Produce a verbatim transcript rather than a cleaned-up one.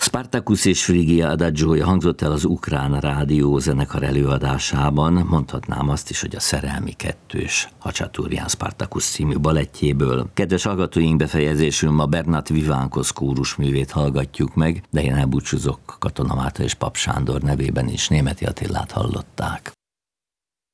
Spartacus és Phrygia Adagiója hangzott el az Ukrán Rádió zenekar előadásában, mondhatnám azt is, hogy a Szerelmi Kettős Hacsatúrján Spartacus című balettjéből. Kedves hallgatóink, befejezésül ma Bernat Vivánkos kórusművét hallgatjuk meg, de én elbúcsúzok Katona Márta és Pap Sándor nevében is. Németi Attilát hallották.